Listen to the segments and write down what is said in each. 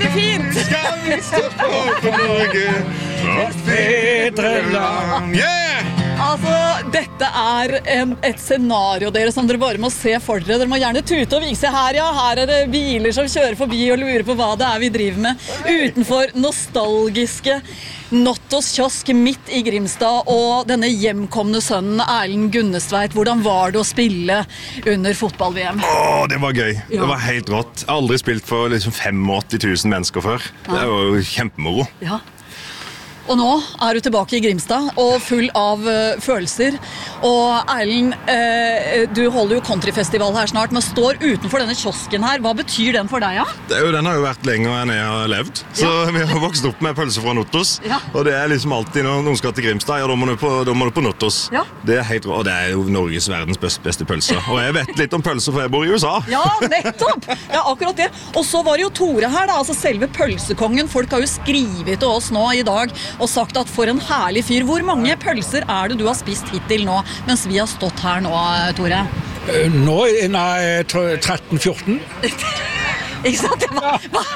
veldig fint. Skal vi stå på for Norge, vårt fedreland. Yeah! Altså, dette et scenario dere som dere bare må se for dere. Dere må gjerne tute og vise her, ja. Her det biler som kjører forbi og lurer på hva det vi driver med. Utenfor nostalgiske Nottos kiosk midt i Grimstad og denne hjemkomne sønnen Erlend Gunnestveit. Hvordan var det å spille under fotball-VM? Det var gøy. Ja. Det var helt rått. Jeg har aldri spilt for liksom 85 000 mennesker før. Det var jo kjempemoro. Ja. Og nå du tilbake i Grimstad og full av følelser. Og Erlend, du holder jo countryfestival her snart, men står utenfor denne kiosken her. Hva betyr den for deg, ja? Den har jo vært lenger enn jeg har levd. Så vi har vokst opp med pølser fra Nottos. Ja. Og det liksom alltid når noen skal til Grimstad, ja, da må du på Nottos. Ja. Det helt rå, og det jo Norges verdens beste pølser. Og jeg vet litt om pølser, for jeg bor i USA. Ja, nettopp! Ja, akkurat det. Og så var det jo Tore her, da, altså selve pølsekongen. Folk har jo skrivet til oss nå i dag og sagt at for en herlig fyr. Hvor mange pølser det du har spist hittil nå, mens vi har stått her nå, Tore? Nå, nei, 13-14. Ikke sant? Hva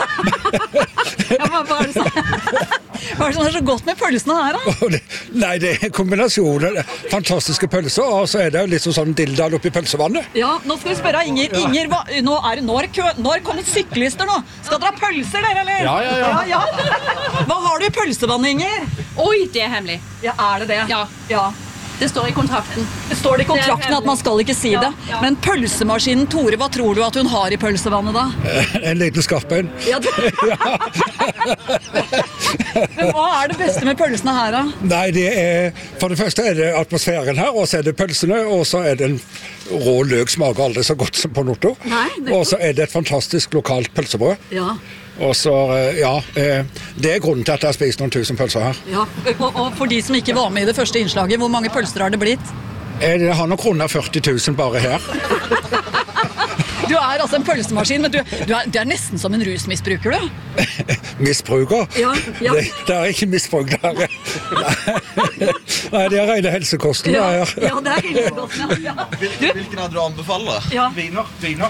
det som så godt med pølsene her, da? Nei, det kombinasjonen. Fantastiske pølser, og så det jo litt sånn dildal oppi pølsevannet. Ja, nå skal vi spørre Inger. Inger, når kommer syklister nå? Skal dere ha pølser, dere, eller? Ja. Hva har du i pølsevannet, Inger? Oi, det hemmelig. Ja, det? Ja. Det står i kontrakten. Det står i kontrakten at man skal ikke si det. Ja. Men pølsemaskinen, Tore, hva tror du at hun har i pølsevannet da? En liten skarp en. Ja, Men hva det beste med pølsene her, da? Nei, for det første det atmosfæren her, og så det pølsene, og så det en rå løk smaker aldri så godt som på Notto. Og så det et fantastisk lokalt pølsebrød. Ja. Og så, det grunnen til at jeg har spist noen tusen pølser her. Ja, og for de som ikke var med i det første innslaget, hvor mange pølser har det blitt? Det har nok rundt 40 000 bare her. Du altså en pølsemaskin, men du nesten som en rusmisbruker, du. Misbruker? Ja. Det ikke misbruk der. Nei, det rene helsekosten. Ja, det helsekosten, ja. Hvilken du anbefaler? Ja. Viner.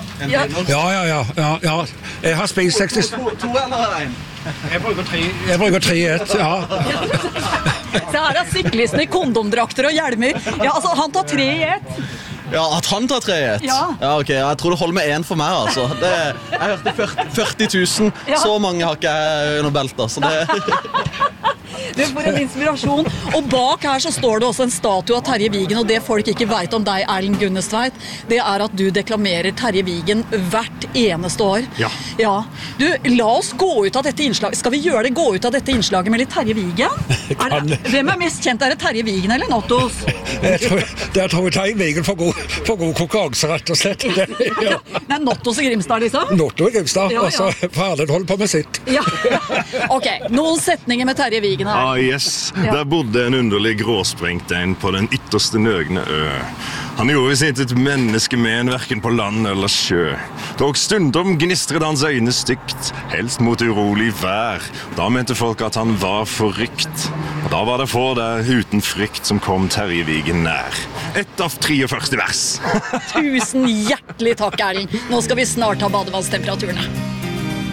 Ja. Jeg har spist 60... To eller en? Jeg bruker 3 i ett, ja. Så her syklisten i kondomdrakter og hjelmer. Ja, altså, han tar 3 i ett. Ja, at han tar 3 i ett? Ja. Ok. Jeg tror det holder med 1 for meg, altså. Jeg hørte 40 000. Ja. Så mange har ikke jeg under beltet, så det... Du får en inspirasjon. Og bak her så står det også en statue av Terje Vigen, og det folk ikke vet om deg, Erlend Gunnestveit, det at du deklamerer Terje Vigen hvert eneste år. Ja. Du, la oss gå ut av dette innslaget. Skal vi gjøre det, gå ut av dette innslaget med litt Terje Vigen? Hvem mest kjent? Det Terje Vigen eller Nottos? Jeg tror Terje Vigen for god konkurranse, rett og slett. Ja. Nei, Nottos i Grimstad, liksom? Notto i Grimstad, og så Erlend holder på med sitt. Ja. Ok, noen setninger med Terje Vigen her. Yes. Der bodde en underlig gråsprengt en på den ytterste nøgne ø. Han gjorde sitt et menneske med hverken på land eller sjø. Dog stundom gnistret hans øyne stygt, helst mot urolig vær. Da mente folk at han var forrykt. Og da var det få der uten frykt som kom Terje Vigen nær. Et av 43 vers. Tusen hjertelig takk, Erlend. Nå skal vi snart ha badevannstemperaturene.